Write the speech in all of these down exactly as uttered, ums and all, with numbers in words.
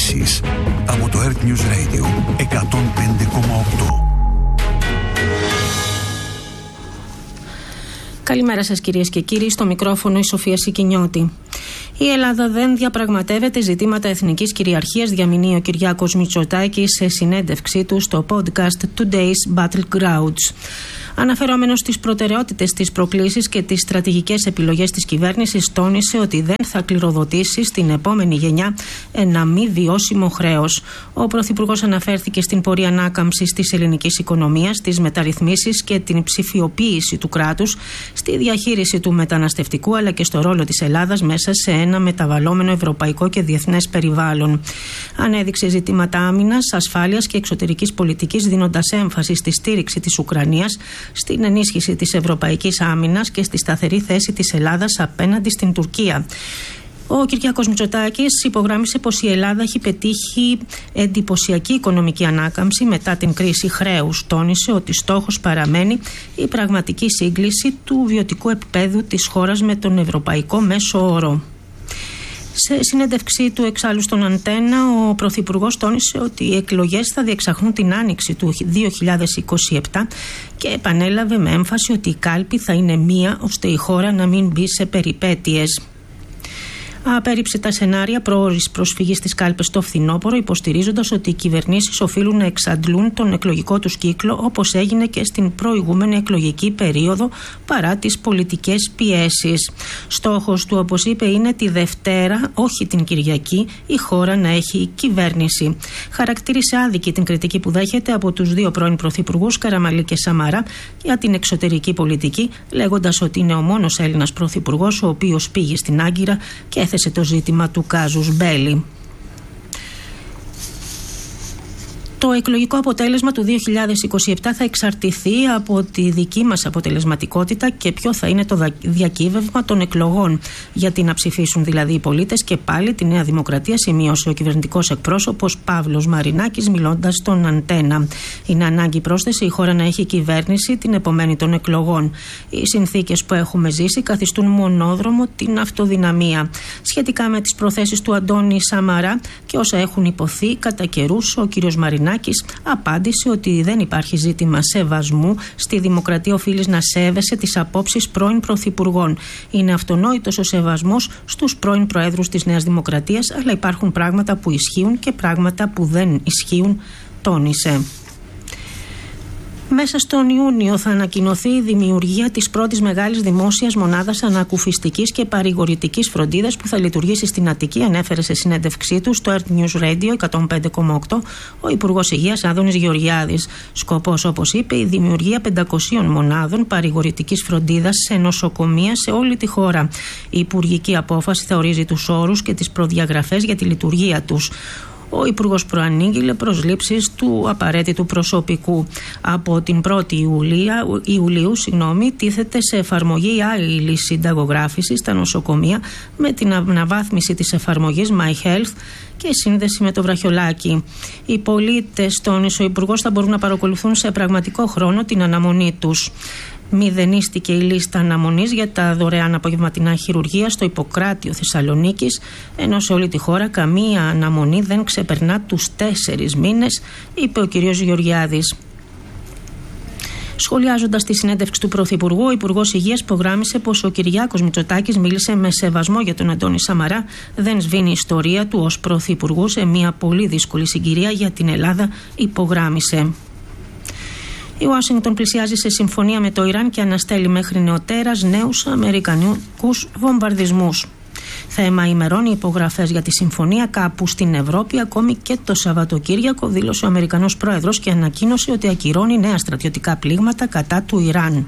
ειδήσεις από το Earth News Radio εκατόν πέντε κόμμα οκτώ. Καλημέρα σας κυρίες και κύριοι, στο μικρόφωνο η Σοφία Σικινιώτη. Η Ελλάδα δεν διαπραγματεύεται ζητήματα εθνικής κυριαρχίας, διαμηνύει ο Κυριάκος Μητσοτάκης σε συνέντευξή του στο podcast Today's Battlegrounds. Αναφερόμενος στις προτεραιότητες, τις προκλήσεις και τις στρατηγικές επιλογές της κυβέρνησης, τόνισε ότι δεν θα κληροδοτήσει στην επόμενη γενιά ένα μη βιώσιμο χρέος. Ο Πρωθυπουργός αναφέρθηκε στην πορεία ανάκαμψης της ελληνικής οικονομίας, τις μεταρρυθμίσεις και την ψηφιοποίηση του κράτους, στη διαχείριση του μεταναστευτικού αλλά και στο ρόλο της Ελλάδας μέσα σε ένα μεταβαλλόμενο ευρωπαϊκό και διεθνές περιβάλλον. Ανέδειξε ζητήματα άμυνας, ασφάλειας και εξωτερικής πολιτικής, δίνοντας έμφαση στη στήριξη της Ουκρανίας, στην ενίσχυση της ευρωπαϊκής άμυνας και στη σταθερή θέση της Ελλάδας απέναντι στην Τουρκία. Ο Κυριάκος Μητσοτάκης υπογράμμισε πως η Ελλάδα έχει πετύχει εντυπωσιακή οικονομική ανάκαμψη μετά την κρίση χρέους. Τόνισε ότι στόχος παραμένει η πραγματική σύγκληση του βιωτικού επίπεδου της χώρας με τον ευρωπαϊκό μέσο όρο. Σε συνέντευξή του εξάλλου στον Αντένα, ο Πρωθυπουργός τόνισε ότι οι εκλογές θα διεξαχθούν την άνοιξη του δύο χιλιάδες είκοσι επτά και επανέλαβε με έμφαση ότι η κάλπη θα είναι μία ώστε η χώρα να μην μπει σε περιπέτειες. Απέρριψε τα σενάρια προώρης προσφυγής στις κάλπες στο φθινόπωρο, υποστηρίζοντας ότι οι κυβερνήσεις οφείλουν να εξαντλούν τον εκλογικό τους κύκλο, όπως έγινε και στην προηγούμενη εκλογική περίοδο, παρά τις πολιτικές πιέσεις. Στόχος του, όπως είπε, είναι τη Δευτέρα, όχι την Κυριακή, η χώρα να έχει κυβέρνηση. Χαρακτήρισε άδικη την κριτική που δέχεται από τους δύο πρώην πρωθυπουργούς, Καραμανλή και Σαμαρά, για την εξωτερική πολιτική, λέγοντας ότι είναι ο μόνος Έλληνας πρωθυπουργός ο οποίος πήγε στην Άγκυρα και έθεσε το ζήτημα του κάζους μπέλι. Το εκλογικό αποτέλεσμα του δύο χιλιάδες είκοσι επτά θα εξαρτηθεί από τη δική μας αποτελεσματικότητα και ποιο θα είναι το διακύβευμα των εκλογών. Γιατί να ψηφίσουν δηλαδή οι πολίτες και πάλι τη Νέα Δημοκρατία, σημείωσε ο κυβερνητικός εκπρόσωπος Παύλος Μαρινάκης μιλώντας στον Αντένα. Είναι ανάγκη, πρόσθεση, η χώρα να έχει κυβέρνηση την επομένη των εκλογών. Οι συνθήκες που έχουμε ζήσει καθιστούν μονόδρομο την αυτοδυναμία. Σχετικά με τις προθέσεις του Αντώνη Σαμαρά και όσα έχουν υποθεί κατά καιρούς, ο κ. Μαρινάκης απάντησε ότι δεν υπάρχει ζήτημα σεβασμού. Στη δημοκρατία οφείλεις να σέβεσαι τις απόψεις πρώην πρωθυπουργών. Είναι αυτονόητος ο σεβασμός στους πρώην προέδρους της Νέας Δημοκρατίας, αλλά υπάρχουν πράγματα που ισχύουν και πράγματα που δεν ισχύουν, τόνισε. Μέσα στον Ιούνιο θα ανακοινωθεί η δημιουργία της πρώτης μεγάλης δημόσιας μονάδας ανακουφιστικής και παρηγορητικής φροντίδας που θα λειτουργήσει στην Αττική, ανέφερε σε συνέντευξή του στο Earth News Radio εκατόν πέντε κόμμα οκτώ ο Υπουργός Υγείας Άδωνης Γεωργιάδης. Σκοπός, όπως είπε, η δημιουργία πεντακοσίων μονάδων παρηγορητικής φροντίδας σε νοσοκομεία σε όλη τη χώρα. Η υπουργική απόφαση θα ορίζει τους όρους και τις προδιαγραφές για τη λειτουργία τους. Ο Υπουργός προανήγγειλε προσλήψεις του απαραίτητου προσωπικού. Από την πρώτη Ιουλίου, Ιουλίου συγγνώμη, τίθεται σε εφαρμογή άλλη συνταγογράφηση στα νοσοκομεία με την αναβάθμιση της εφαρμογής My Health και σύνδεση με το βραχιολάκι. Οι πολίτες, τόνισε ο Υπουργός, θα μπορούν να παρακολουθούν σε πραγματικό χρόνο την αναμονή τους. Μηδενίστηκε η λίστα αναμονής για τα δωρεάν απογευματινά χειρουργία στο Ιπποκράτιο Θεσσαλονίκης, ενώ σε όλη τη χώρα καμία αναμονή δεν ξεπερνά τους τέσσερις μήνες, είπε ο κ. Γεωργιάδης. Σχολιάζοντας τη συνέντευξη του Πρωθυπουργού, ο Υπουργός Υγείας υπογράμμισε πως ο Κυριάκος Μητσοτάκης μίλησε με σεβασμό για τον Αντώνη Σαμαρά, δεν σβήνει η ιστορία του ως Πρωθυπουργού σε μια πολύ δύσκολη συγκυρία για την Ελλάδα, υπογράμμισε. Η Ουάσιγκτον πλησιάζει σε συμφωνία με το Ιράν και αναστέλει μέχρι νεοτέρας νέους αμερικανικούς βομβαρδισμούς. Θα ημερώνει υπογραφές για τη συμφωνία κάπου στην Ευρώπη ακόμη και το Σαββατοκύριακο, δήλωσε ο Αμερικανός πρόεδρος και ανακοίνωσε ότι ακυρώνει νέα στρατιωτικά πλήγματα κατά του Ιράν.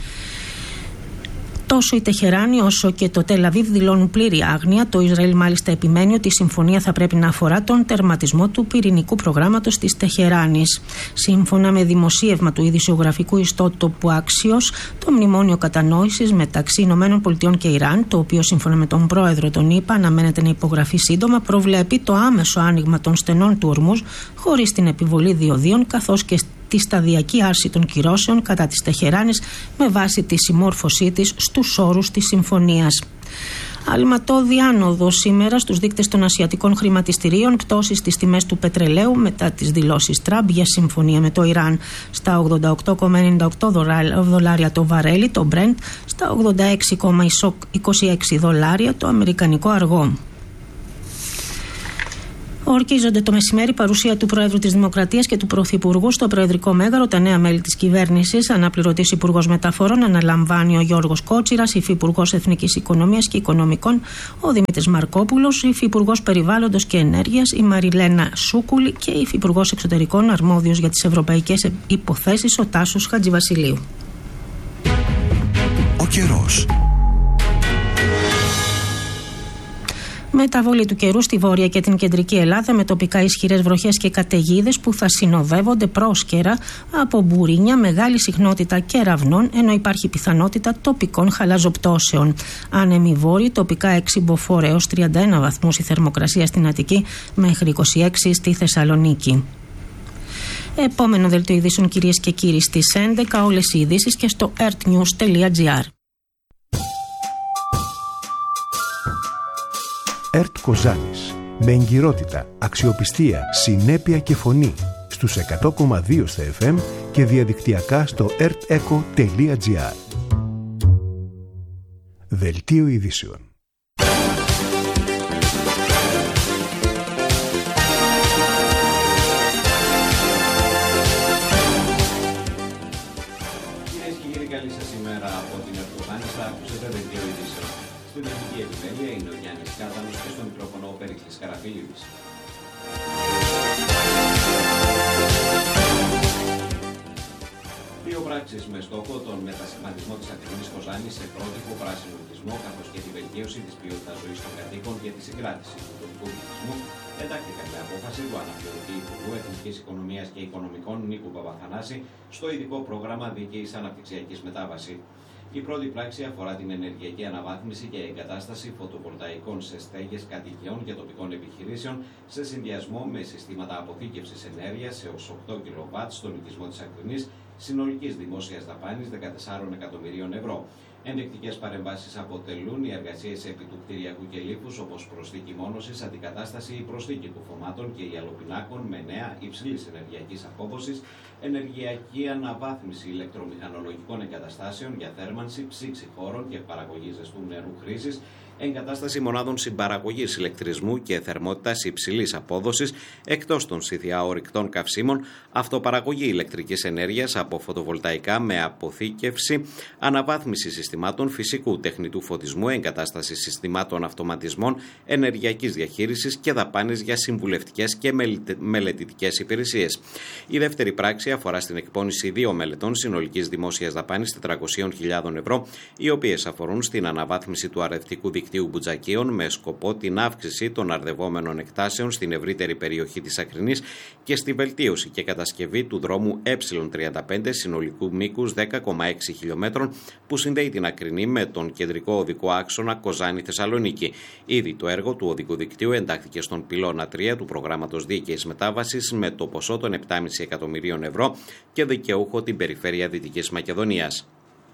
Τόσο η Τεχεράνη όσο και το Τελ Αβίβ δηλώνουν πλήρη άγνοια. Το Ισραήλ μάλιστα επιμένει ότι η συμφωνία θα πρέπει να αφορά τον τερματισμό του πυρηνικού προγράμματος της Τεχεράνης. Σύμφωνα με δημοσίευμα του ειδησιογραφικού ιστότοπου Axios, το μνημόνιο κατανόησης μεταξύ ΗΠΑ και Ιράν, το οποίο σύμφωνα με τον πρόεδρο των ΗΠΑ αναμένεται να υπογραφεί σύντομα, προβλέπει το άμεσο άνοιγμα των στενών του Ορμούζ χωρίς την επιβολή διοδίων, καθώς και τη σταδιακή άρση των κυρώσεων κατά της Τεχεράνης με βάση τη συμμόρφωσή της στους όρους της συμφωνίας. Αλματώδη άνοδο σήμερα στους δείκτες των ασιατικών χρηματιστηρίων, πτώσεις στις τιμές του πετρελαίου μετά τις δηλώσεις Τραμπ για συμφωνία με το Ιράν. Στα ογδόντα οκτώ κόμμα ενενήντα οκτώ δολάρια το βαρέλι, το Brent, στα ογδόντα έξι κόμμα είκοσι έξι δολάρια το αμερικανικό αργό. Ορκίζονται το μεσημέρι παρουσία του Προέδρου της Δημοκρατίας και του Πρωθυπουργού στο Προεδρικό Μέγαρο τα νέα μέλη της κυβέρνησης. Αναπληρωτής Υπουργός Μεταφορών αναλαμβάνει ο Γιώργος Κότσιρας, Υφυπουργός Εθνικής Οικονομίας και Οικονομικών ο Δημήτρης Μαρκόπουλος, Υφυπουργός Περιβάλλοντος και Ενέργειας η Μαριλένα Σούκουλη και Υφυπουργός Εξωτερικών αρμόδιος για τις ευρωπαϊκές υποθέσεις ο Τάσος Χατζηβασιλείου. Ο καιρός. Μεταβολή του καιρού στη βόρεια και την κεντρική Ελλάδα με τοπικά ισχυρές βροχές και καταιγίδες που θα συνοδεύονται πρόσκαιρα από μπουρίνια, μεγάλη συχνότητα κεραυνών, ενώ υπάρχει πιθανότητα τοπικών χαλαζοπτώσεων. Άνεμοι βόρειοι, τοπικά έξι μποφόρ έως τριάντα ένα βαθμούς η θερμοκρασία στην Αττική μέχρι είκοσι έξι στη Θεσσαλονίκη. Επόμενο δελτίο ειδήσεων, κυρίες και κύριοι, στις έντεκα όλες οι ειδήσεις και στο earthnews τελεία gr. ΕΡΤ Κοζάνης. Με εγκυρότητα, αξιοπιστία, συνέπεια και φωνή. Στους εκατό κόμμα δύο στα εφ εμ και διαδικτυακά στο ερτ εκο τελεία gr. Δελτίο ειδήσεων. Κυρίες και κύριοι, καλή σας ημέρα από την ΕΡΤ Κοζάνης. Θα ακούσετε δελτίο ειδήσεων. Στην ελληνική επιμέλεια είναι ο Γιάννης Κάτανος και στο μικρόφωνο ο Πέρικλης Καραφίλιους. Δύο πράξεις με στόχο τον μετασχηματισμό της Ακτινής Κοζάνης σε πρότυπο πράσινο λογισμό, καθώς και τη βελτίωση της ποιότητας ζωής των κατοίκων και τη συγκράτηση του τοπικού πληθυσμού, εντάχθηκαν με απόφαση του αναπληρωτή Υπουργού Εθνικής Οικονομίας και Οικονομικών Νίκου Παπαθανάση στο ειδικό πρόγραμμα δίκαιης αναπτυξιακής μετάβαση. Η πρώτη πράξη αφορά την ενεργειακή αναβάθμιση και εγκατάσταση φωτοβολταϊκών σε στέγες κατοικιών και τοπικών επιχειρήσεων σε συνδυασμό με συστήματα αποθήκευσης ενέργειας έως οκτώ κιλοβάτ στον οικισμό της Ακτινής, συνολικής δημόσιας δαπάνης δεκατέσσερα εκατομμυρίων ευρώ. Ενδεικτικές παρεμβάσεις αποτελούν οι εργασίες επί του κτηριακού κελύφους, όπως προσθήκη μόνωσης, αντικατάσταση ή προσθήκη κουφωμάτων και ιαλοπινάκων με νέα υψηλής ενεργειακής απόδοσης, ενεργειακή αναβάθμιση ηλεκτρομηχανολογικών εγκαταστάσεων για θέρμανση, ψήξη χώρων και παραγωγή ζεστού νερού χρήσης, εγκατάσταση μονάδων συμπαραγωγής ηλεκτρισμού και θερμότητας υψηλής απόδοσης εκτός των σιθιά ορυκτών καυσίμων, αυτοπαραγωγή ηλεκτρικής ενέργειας από φωτοβολταϊκά με αποθήκευση, αναβάθμιση συστημάτων φυσικού τεχνητού φωτισμού, εγκατάσταση συστημάτων αυτοματισμών, ενεργειακής διαχείρισης και δαπάνες για συμβουλευτικές και μελετητικές υπηρεσίες. Η δεύτερη πράξη αφορά στην εκπόνηση δύο μελετών συνολικής δημόσιας δαπάνης τετρακόσιες χιλιάδες ευρώ, οι οποίες αφορούν στην αναβάθμιση του αρδευτικού δικτύου Μπουτζακίων με σκοπό την αύξηση των αρδευόμενων εκτάσεων στην ευρύτερη περιοχή της Ακτινής και στη βελτίωση και κατασκευή του δρόμου Ε τριάντα πέντε συνολικού μήκους δέκα κόμμα έξι χιλιόμετρων που συνδέει την Ακτινή με τον κεντρικό οδικό άξονα Κοζάνη-Θεσσαλονίκη. Ήδη το έργο του οδικού δικτύου εντάχθηκε στον πυλώνα τρία του προγράμματος δίκαιης μετάβασης με το ποσό των επτά κόμμα πέντε εκατομμυρίων ευρώ και δικαιούχο την περιφέρεια Δυτικής Μακεδονίας.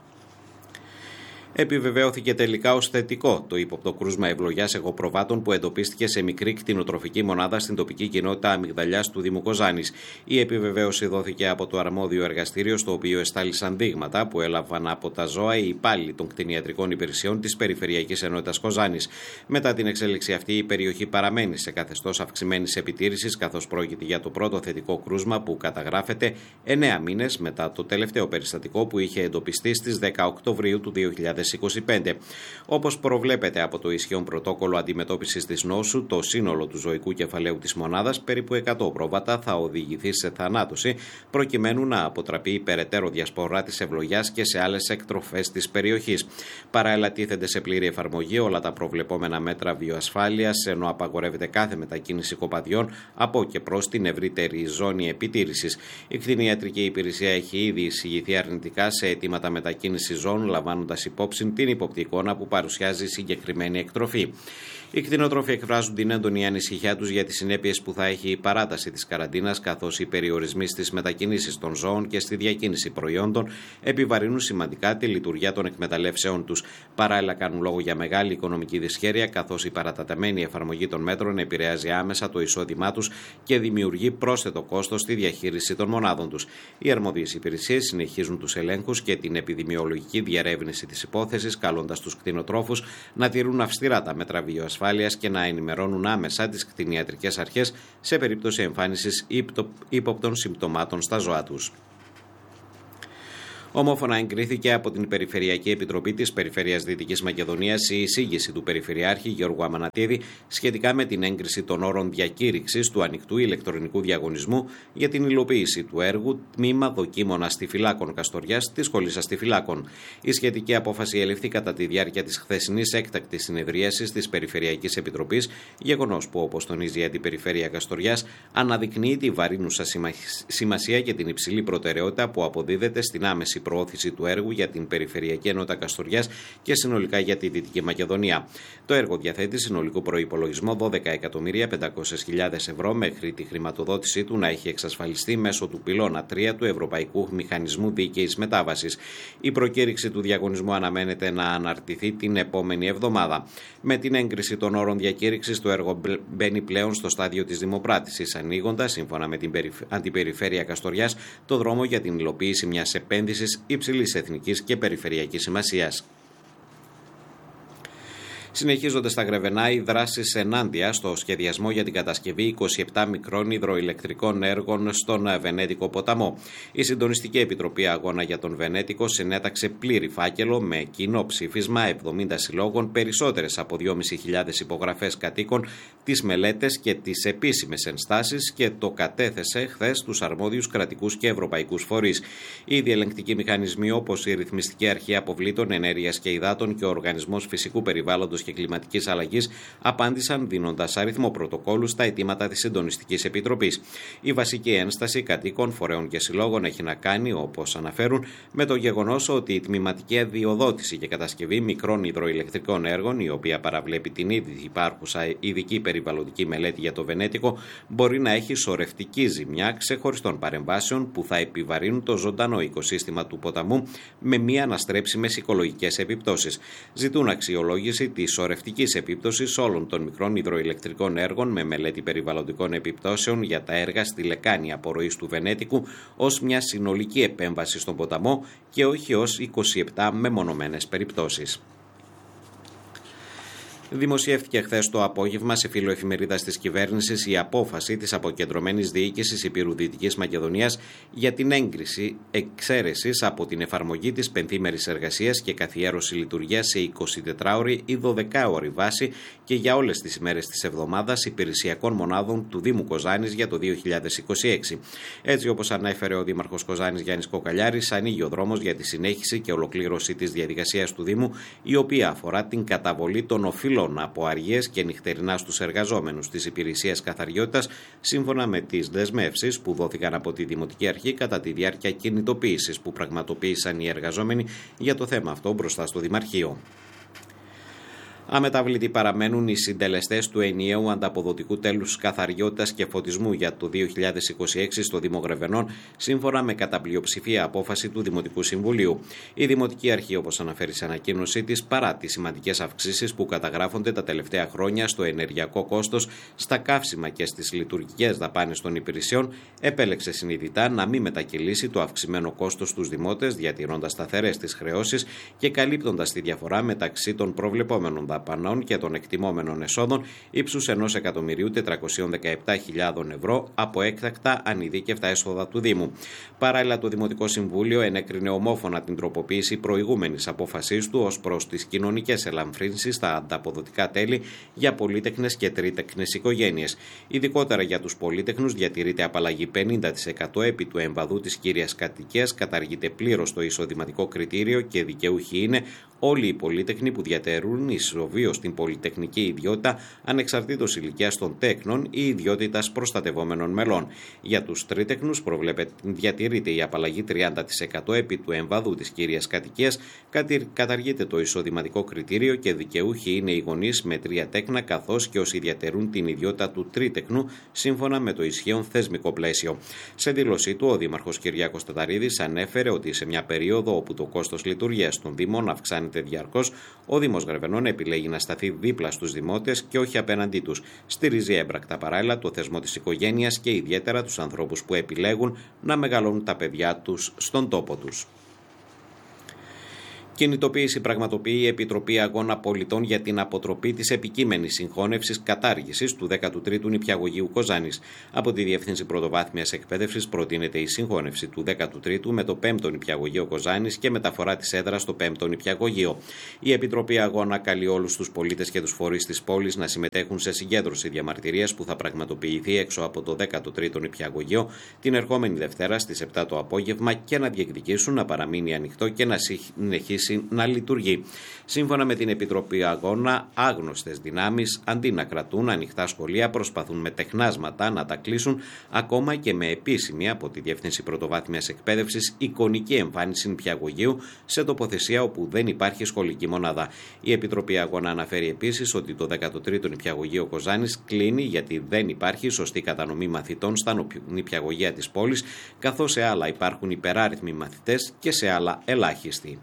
Επιβεβαιώθηκε τελικά ως θετικό το ύποπτο κρούσμα ευλογιάς εγωπροβάτων που εντοπίστηκε σε μικρή κτηνοτροφική μονάδα στην τοπική κοινότητα Αμυγδαλιάς του Δήμου Κοζάνης. Η επιβεβαίωση δόθηκε από το αρμόδιο εργαστήριο, στο οποίο εστάλησαν δείγματα που έλαβαν από τα ζώα οι υπάλληλοι των κτηνιατρικών υπηρεσιών της Περιφερειακής Ενότητας Κοζάνης. Μετά την εξέλιξη αυτή, η περιοχή παραμένει σε καθεστώς αυξημένης επιτήρησης, καθώς πρόκειται για το πρώτο θετικό κρούσμα που καταγράφεται εννέα μήνες μετά το τελευταίο περιστατικό που είχε εντοπιστεί στις δέκα Οκτωβρίου του δύο χιλιάδες είκοσι πέντε. Όπως προβλέπεται από το ισχύον πρωτόκολλο αντιμετώπισης της νόσου, το σύνολο του ζωικού κεφαλαίου της μονάδας, περίπου εκατό πρόβατα, θα οδηγηθεί σε θανάτωση προκειμένου να αποτραπεί η περαιτέρω διασπορά της ευλογιάς και σε άλλες εκτροφές της περιοχής. Παράλληλα, τίθενται σε πλήρη εφαρμογή όλα τα προβλεπόμενα μέτρα βιοασφάλειας, ενώ απαγορεύεται κάθε μετακίνηση κοπαδιών από και προς την ευρύτερη ζώνη επιτήρησης. Η κτηνιατρική υπηρεσία έχει ήδη εισηγηθεί αρνητικά σε αιτήματα μετακίνησης ζώων, λαμβάνοντας υπόψη την υποπτή εικόνα που παρουσιάζει συγκεκριμένη εκτροφή. Οι κτηνοτρόφοι εκφράζουν την έντονη ανησυχία τους για τις συνέπειες που θα έχει η παράταση της καραντίνας, καθώς οι περιορισμοί στις μετακινήσεις των ζώων και στη διακίνηση προϊόντων επιβαρύνουν σημαντικά τη λειτουργία των εκμεταλλεύσεών τους. Παράλληλα, κάνουν λόγο για μεγάλη οικονομική δυσχέρεια, καθώς η παραταταμένη εφαρμογή των μέτρων επηρεάζει άμεσα το εισόδημά τους και δημιουργεί πρόσθετο κόστος στη διαχείριση των μονάδων τους. Οι αρμόδιες υπηρεσίες συνεχίζουν τους ελέγχους και την επιδημιολογική διερεύνηση της υπόθεσης, καλώντας τους κτηνοτρόφους να τηρούν αυστηρά τα μέτρα βιοασφάλειας και να ενημερώνουν άμεσα τις κτηνιατρικές αρχές σε περίπτωση εμφάνισης ύποπτων συμπτωμάτων στα ζώα τους. Ομόφωνα εγκρίθηκε από την Περιφερειακή Επιτροπή της Περιφέρειας Δυτικής Μακεδονίας η εισήγηση του Περιφερειάρχη Γιώργου Αμανατίδη σχετικά με την έγκριση των όρων διακήρυξης του ανοιχτού ηλεκτρονικού διαγωνισμού για την υλοποίηση του έργου Τμήμα Δοκίμων Αστιφυλάκων Καστοριάς της Σχολής Αστιφυλάκων. Η σχετική απόφαση ελήφθη κατά τη διάρκεια της χθεσινής έκτακτης συνεδρίασης της Περιφερειακής Επιτροπής, γεγονός που, όπως τονίζει η Αντιπεριφέρεια Καστοριάς, αναδεικνύει τη βαρύνουσα σημασία και την υψηλή προτεραιότητα που αποδίδεται στην άμεση προώθηση του έργου για την Περιφερειακή Ενότητα Καστοριάς και συνολικά για τη Δυτική Μακεδονία. Το έργο διαθέτει συνολικό προϋπολογισμό δώδεκα εκατομμύρια πεντακόσιες χιλιάδες ευρώ, μέχρι τη χρηματοδότησή του να έχει εξασφαλιστεί μέσω του πυλώνα τρία του Ευρωπαϊκού Μηχανισμού Δίκαιης Μετάβασης. Η προκήρυξη του διαγωνισμού αναμένεται να αναρτηθεί την επόμενη εβδομάδα. Με την έγκριση των όρων διακήρυξης, το έργο μπαίνει πλέον στο στάδιο της δημοπράτησης, ανοίγοντας, σύμφωνα με την Αντιπεριφέρεια Καστοριάς, το δρόμο για την υλοποίηση μιας επένδυσης υψηλής εθνικής και περιφερειακής σημασίας. Συνεχίζονται στα Γρεβενά οι δράσεις ενάντια στο σχεδιασμό για την κατασκευή είκοσι επτά μικρών υδροηλεκτρικών έργων στον Βενέτικο ποταμό. Η Συντονιστική Επιτροπή Αγώνα για τον Βενέτικο συνέταξε πλήρη φάκελο με κοινό ψήφισμα εβδομήντα συλλόγων, περισσότερες από δυόμισι χιλιάδες υπογραφές κατοίκων, τις μελέτες και τις επίσημες ενστάσεις και το κατέθεσε χθες στους αρμόδιους κρατικούς και ευρωπαϊκούς φορείς. Οι διελεγκτικοί μηχανισμοί, όπως η Ρυθμιστική Αρχή Αποβλήτων, Ενέργειας και Υδάτων και ο Οργανισμός Φυσικού Περιβάλλοντος και Κλιματικής Αλλαγής, απάντησαν δίνοντας αριθμό πρωτοκόλου στα αιτήματα της Συντονιστικής Επιτροπής. Η βασική ένσταση κατοίκων, φορέων και συλλόγων έχει να κάνει, όπως αναφέρουν, με το γεγονός ότι η τμηματική αδειοδότηση και κατασκευή μικρών υδροηλεκτρικών έργων, η οποία παραβλέπει την ήδη υπάρχουσα ειδική περιβαλλοντική μελέτη για το Βενέτικο, μπορεί να έχει σωρευτική ζημιά ξεχωριστών παρεμβάσεων που θα επιβαρύνουν το ζωντανό οικοσύστημα του ποταμού με μη αναστρέψιμες οικολογικές επιπτώσεις. Ζητούν αξιολόγηση της σωρευτικής επίπτωσης όλων των μικρών υδροηλεκτρικών έργων με μελέτη περιβαλλοντικών επιπτώσεων για τα έργα στη λεκάνη απορροής του Βενέτικου ως μια συνολική επέμβαση στον ποταμό και όχι ως είκοσι επτά μεμονωμένες περιπτώσεις. Δημοσιεύτηκε χθες το απόγευμα σε φύλλο εφημερίδας της κυβέρνησης η απόφαση της αποκεντρωμένης διοίκησης Υπήρου Δυτικής Μακεδονίας για την έγκριση εξαίρεσης από την εφαρμογή της πενθήμερης εργασίας και καθιέρωση λειτουργίας σε εικοσιτετράωρη ή δωδεκάωρη βάση και για όλες τις ημέρες της εβδομάδας υπηρεσιακών μονάδων του Δήμου Κοζάνης για το δύο χιλιάδες είκοσι έξι. Έτσι, όπως ανέφερε ο Δήμαρχος Κοζάνης Γιάννης Κοκαλιάρης, ανοίγει ο δρόμος για τη συνέχιση και ολοκλήρωση της διαδικασίας του Δήμου, η οποία αφορά την καταβολή των οφείλων από αργίες και νυχτερινά στους εργαζόμενους της υπηρεσίας καθαριότητας, σύμφωνα με τις δεσμεύσεις που δόθηκαν από τη Δημοτική Αρχή κατά τη διάρκεια κινητοποίησης που πραγματοποίησαν οι εργαζόμενοι για το θέμα αυτό μπροστά στο Δημαρχείο. Αμετάβλητοι παραμένουν οι συντελεστές του ενιαίου ανταποδοτικού τέλους καθαριότητας και φωτισμού για το δύο χιλιάδες είκοσι έξι στο Δήμο Γρεβενών, σύμφωνα με καταπλειοψηφία απόφαση του Δημοτικού Συμβουλίου. Η Δημοτική Αρχή, όπως αναφέρει σε ανακοίνωσή της, παρά τις σημαντικές αυξήσεις που καταγράφονται τα τελευταία χρόνια στο ενεργειακό κόστος, στα καύσιμα και στις λειτουργικές δαπάνες των υπηρεσιών, επέλεξε συνειδητά να μην μετακυλήσει το αυξημένο κόστος στους δημότες, διατηρώντας σταθερές τις χρεώσεις και καλύπτοντας τη διαφορά μεταξύ των προβλεπόμενων δαπανών και των εκτιμόμενων εσόδων ύψους ενός εκατομμυρίου τετρακόσιες δεκαεπτά χιλιάδες ευρώ από έκτακτα ανειδίκευτα έσοδα του Δήμου. Παράλληλα, το Δημοτικό Συμβούλιο ενέκρινε ομόφωνα την τροποποίηση προηγούμενης απόφασής του ως προς τις κοινωνικές ελαφρύνσεις στα ανταποδοτικά τέλη για πολύτεκνες και τρίτεκνες οικογένειες. Ειδικότερα για τους πολύτεκνους διατηρείται απαλλαγή πενήντα τοις εκατό επί του εμβαδού της κύριας κατοικίας, καταργείται πλήρως το εισοδηματικό κριτήριο και δικαιούχοι είναι όλοι οι πολύτεκνοι που διατηρούν ισοβίως την πολυτεχνική ιδιότητα ανεξαρτήτως ηλικίας των τέκνων ή ιδιότητας προστατευόμενων μελών. Για τους τρίτεκνους προβλέπεται διατηρείται η απαλλαγή τριάντα τοις εκατό επί του εμβάδου της κύριας κατοικίας, καταργείται το εισοδηματικό κριτήριο και δικαιούχοι είναι οι γονείς με τρία τέκνα, καθώς και όσοι διατηρούν την ιδιότητα του τρίτεκνου σύμφωνα με το ισχύον θεσμικό πλαίσιο. Σε δήλωσή του, ο Δήμαρχος Κυριάκος Ταταρίδης ανέφερε ότι σε μια περίοδο όπου το κόστος λειτουργίας των Δήμων αυξάνεται διαρκώς, ο Δήμος Γρεβενών επιλέγει να σταθεί δίπλα στους δημότες και όχι απέναντί τους. Στηρίζει έμπρακτα παράλληλα το θεσμό της οικογένειας και ιδιαίτερα τους ανθρώπους που επιλέγουν να μεγαλώνουν τα παιδιά τους στον τόπο τους. Κινητοποίηση πραγματοποιεί η Επιτροπή Αγώνα Πολιτών για την αποτροπή της επικείμενης συγχώνευσης κατάργησης του δέκατου τρίτου νηπιαγωγείου Κοζάνης. Από τη Διεύθυνση Πρωτοβάθμιας Εκπαίδευσης προτείνεται η συγχώνευση του δέκατου τρίτου με το πέμπτο νηπιαγωγείο Κοζάνης και μεταφορά της έδρας στο πέμπτο νηπιαγωγείο. Η Επιτροπή Αγώνα καλεί όλους τους πολίτες και τους φορείς της πόλης να συμμετέχουν σε συγκέντρωση διαμαρτυρίας που θα πραγματοποιηθεί έξω από το δέκατο τρίτο νηπιαγωγείο την ερχόμενη Δευτέρα στις επτά το απόγευμα και να διεκδικήσουν να παραμείνει ανοιχτό και να συνεχίσει να λειτουργεί. Σύμφωνα με την Επιτροπή Αγώνα, άγνωστες δυνάμεις αντί να κρατούν ανοιχτά σχολεία προσπαθούν με τεχνάσματα να τα κλείσουν, ακόμα και με επίσημη από τη Διεύθυνση Πρωτοβάθμιας Εκπαίδευσης εικονική εμφάνιση νηπιαγωγείου σε τοποθεσία όπου δεν υπάρχει σχολική μονάδα. Η Επιτροπή Αγώνα αναφέρει επίσης ότι το δέκατο τρίτο νηπιαγωγείο Κοζάνης κλείνει γιατί δεν υπάρχει σωστή κατανομή μαθητών στα νηπιαγωγεία της πόλης, καθώς σε άλλα υπάρχουν υπεράριθμοι μαθητές και σε άλλα ελάχιστοι.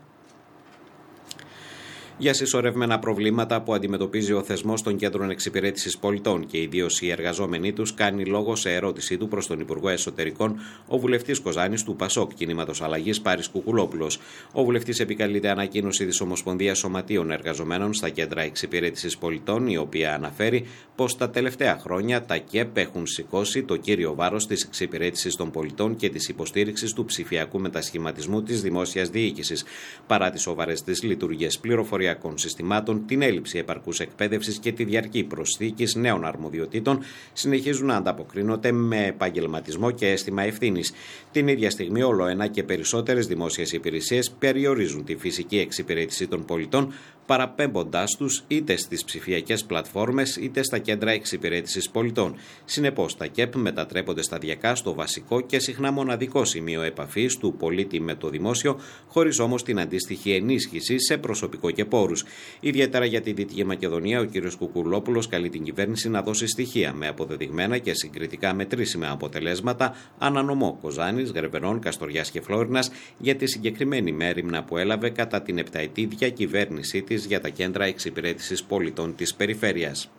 Για συσσωρευμένα προβλήματα που αντιμετωπίζει ο θεσμός των κέντρων εξυπηρέτησης πολιτών και ιδίως οι εργαζόμενοι τους, κάνει λόγο σε ερώτησή του προς τον Υπουργό Εσωτερικών ο βουλευτής Κοζάνης του Πασόκ Κινήματος Αλλαγής Πάρης Κουκουλόπουλος. Ο βουλευτής επικαλείται ανακοίνωση της Ομοσπονδίας Σωματείων Εργαζομένων στα κέντρα εξυπηρέτησης πολιτών, η οποία αναφέρει πως τα τελευταία χρόνια τα ΚΕΠ έχουν σηκώσει το κύριο βάρος της εξυπηρέτησης των πολιτών και της υποστήριξης του ψηφιακού μετασχηματισμού της δημόσιας διοίκησης, παρά τις σοβαρές της λειτουργίες πληροφοριακών συστημάτων, την έλλειψη επαρκούς εκπαίδευσης και τη διαρκή προσθήκης νέων αρμοδιοτήτων, συνεχίζουν να ανταποκρίνονται με επαγγελματισμό και αίσθημα ευθύνης. Την ίδια στιγμή, όλο ένα και περισσότερες δημόσιες υπηρεσίες περιορίζουν τη φυσική εξυπηρέτηση των πολιτών, παραπέμποντάς τους είτε στις ψηφιακές πλατφόρμες είτε στα κέντρα εξυπηρέτησης πολιτών. Συνεπώς, τα ΚΕΠ μετατρέπονται σταδιακά στο βασικό και συχνά μοναδικό σημείο επαφής του πολίτη με το δημόσιο, χωρίς όμως την αντίστοιχη ενίσχυση σε προσωπικό και πόρους. Ιδιαίτερα για τη Δυτική Μακεδονία, ο κ. Κουκουλόπουλος καλεί την κυβέρνηση να δώσει στοιχεία με αποδεδειγμένα και συγκριτικά μετρήσιμα αποτελέσματα ανανομό Κοζάνης, Γρεβενών, Καστοριάς και Φλόρινας για τη συγκεκριμένη μέριμνα που έλαβε κατά την επταετή διακυβέρνησή της για τα κέντρα εξυπηρέτησης πολιτών της περιφέρειας.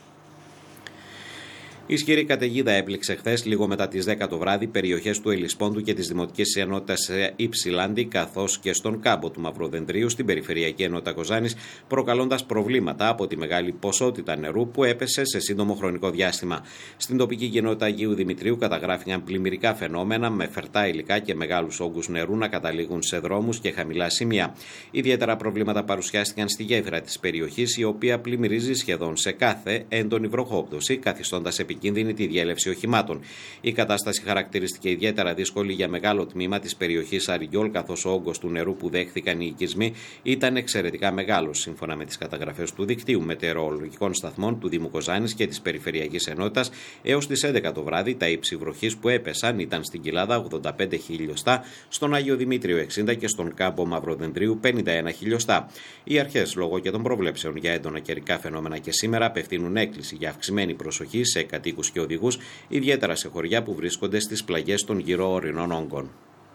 Ισχυρή καταιγίδα έπληξε χθες λίγο μετά τις δέκα το βράδυ περιοχές του Ελισπόντου και της Δημοτικής Ενότητας Υψηλάντη, καθώς και στον κάμπο του Μαυροδεντρίου στην Περιφερειακή Ενότητα Κοζάνης, προκαλώντας προβλήματα από τη μεγάλη ποσότητα νερού που έπεσε σε σύντομο χρονικό διάστημα. Στην τοπική κοινότητα Αγίου Δημητρίου καταγράφηκαν πλημμυρικά φαινόμενα με φερτά υλικά και μεγάλους όγκους νερού να καταλήγουν σε δρόμους και χαμηλά σημεία. Ιδιαίτερα προβλήματα παρουσιάστηκαν στη γέφυρα της περιοχής, η οποία πλημμυρίζει σχεδόν σε κάθε έντονη βροχόπτωση, καθιστώντας επικίνδυνη τη διέλευση οχημάτων. Η κατάσταση χαρακτηρίστηκε ιδιαίτερα δύσκολη για μεγάλο τμήμα της περιοχής Αριγιόλ, καθώς ο όγκος του νερού που δέχθηκαν οι οικισμοί ήταν εξαιρετικά μεγάλος, σύμφωνα με τις καταγραφές του δικτύου μετεωρολογικών σταθμών του Δήμου Κοζάνης και της Περιφερειακής Ενότητας. Έως τις έντεκα το βράδυ, τα ύψη βροχής που έπεσαν ήταν στην Κοιλάδα ογδόντα πέντε χιλιοστά, στον Άγιο Δημήτριο εξήντα και στον κάμπο Μαυροδεντρίου πενήντα ένα χιλιοστά. Οι αρχές, λόγω και των προβλέψεων για έντονα καιρικά φαινόμενα και σήμερα, απευθύνουν έκκληση για αυξημένη προσοχή σε κατοίκους και οδηγούς, ιδιαίτερα σε χωριά που βρίσκονται στις πλαγιές των γύρω ορεινών όγκων.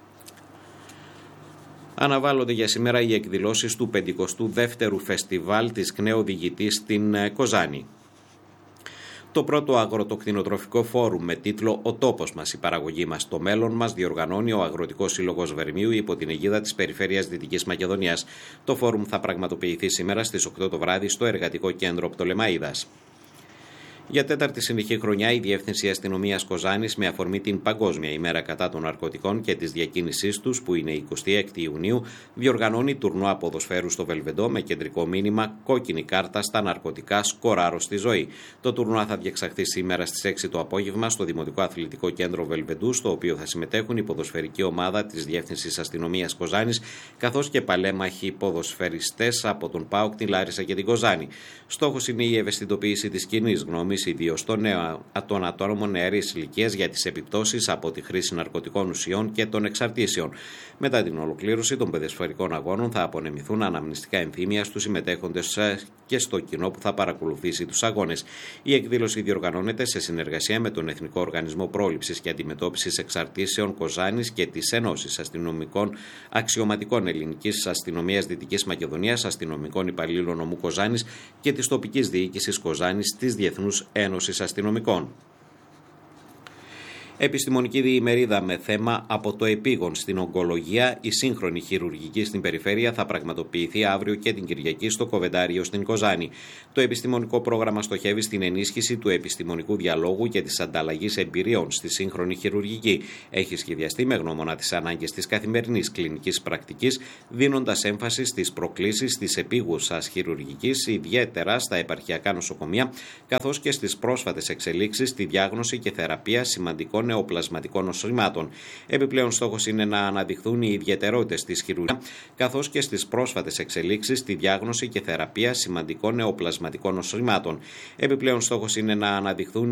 Αναβάλλονται για σήμερα οι εκδηλώσεις του πενηκοστού δεύτερου φεστιβάλ της ΚΝΕ Οδηγητής στην Κοζάνη. Το πρώτο αγροτοκτηνοτροφικό φόρουμ με τίτλο «Ο τόπος μας, η παραγωγή μας, το μέλλον μας» διοργανώνει ο Αγροτικός Σύλλογος Βερμίου υπό την αιγίδα της Περιφέρειας Δυτικής Μακεδονίας. Το φόρουμ θα πραγματοποιηθεί σήμερα στις οκτώ το βράδυ στο Εργατικό Κέντρο Πτολεμαΐδας. Για τέταρτη συνεχή χρονιά, η Διεύθυνση Αστυνομίας Κοζάνης, με αφορμή την Παγκόσμια ημέρα κατά των ναρκωτικών και της διακίνησής τους, που είναι εικοστή έκτη Ιουνίου, διοργανώνει τουρνουά ποδοσφαίρου στο Βελβεντό με κεντρικό μήνυμα «Κόκκινη κάρτα στα ναρκωτικά, σκοράρω στη ζωή». Το τουρνουά θα διεξαχθεί σήμερα στις έξι το απόγευμα στο Δημοτικό Αθλητικό Κέντρο Βελβεντού, στο οποίο θα συμμετέχουν η ποδοσφαιρική ομάδα της Διεύθυνσης Αστυνομίας Κοζάνης, καθώς και παλέμαχοι ποδοσφαιριστές από τον ΠΑΟΚ, την Λάρισα και την Κοζάνη. Στόχος είναι η ευαισθητοποίηση της κοινής γνώμης, ιδίως των ατόμων νεαρής ηλικίας, για τις επιπτώσεις από τη χρήση ναρκωτικών ουσιών και των εξαρτήσεων. Μετά την ολοκλήρωση των ποδοσφαιρικών αγώνων θα απονεμηθούν αναμνηστικά ενθύμια στους συμμετέχοντες και στο κοινό που θα παρακολουθήσει τους αγώνες. Η εκδήλωση διοργανώνεται σε συνεργασία με τον Εθνικό Οργανισμό Πρόληψης και Αντιμετώπισης Εξαρτήσεων Κοζάνης και τις Ενώσεις Αστυνομικών Αξιωματικών Ελληνικής Αστυνομίας Δυτικής Μακεδονίας, αστυνομικών υπαλλήλων νομού Κοζάνης και της τοπικής διοίκησης Κοζάνης της Διεθνούς Ένωσης Αστυνομικών. Επιστημονική διημερίδα με θέμα «Από το επίγον στην ογκολογία, η σύγχρονη χειρουργική στην περιφέρεια» θα πραγματοποιηθεί αύριο και την Κυριακή στο Κοβεντάριο στην Κοζάνη. Το επιστημονικό πρόγραμμα στοχεύει στην ενίσχυση του επιστημονικού διαλόγου και της ανταλλαγής εμπειριών στη σύγχρονη χειρουργική. Έχει σχεδιαστεί με γνώμονα τις ανάγκες της καθημερινής κλινικής πρακτικής, δίνοντας έμφαση στις προκλήσεις της επίγουσας χειρουργικής, ιδιαίτερα στα επαρχιακά νοσοκομεία, καθώς και στις πρόσφατες εξελίξεις στη διάγνωση και θεραπεία σημαντικών νεοπλασματικών νοσημάτων. Επιπλέον, στόχος είναι να αναδειχθούν οι ιδιαιτερότητες της χειρουργίας, καθώς και στις πρόσφατες εξελίξεις στη διάγνωση και θεραπεία σημαντικών νεοπλασματικών νοσημάτων. Επιπλέον, στόχος είναι να αναδειχθούν